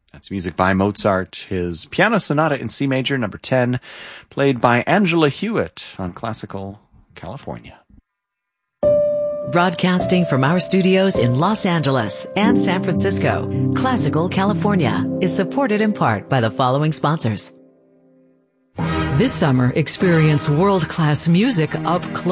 That's music by Mozart, his Piano Sonata in C major, number 10, played by Angela Hewitt on Classical California. Broadcasting from our studios in Los Angeles and San Francisco, Classical California is supported in part by the following sponsors. This summer, experience world-class music up close.